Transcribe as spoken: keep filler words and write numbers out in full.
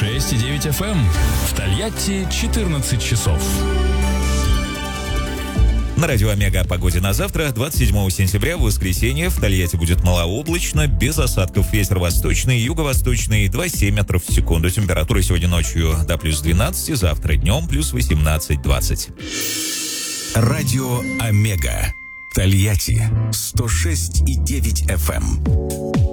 шесть и девять эф эм. В Тольятти четырнадцать часов. На радио Омега о погоде на завтра, двадцать седьмого сентября, в воскресенье. В Тольятти будет малооблачно, без осадков. Ветер восточный, юго-восточный, два целых семь метров в секунду. Температура сегодня ночью до плюс двенадцать, завтра днем плюс восемнадцать-двадцать. Радио Омега. Тольятти сто шесть и девять эф эм.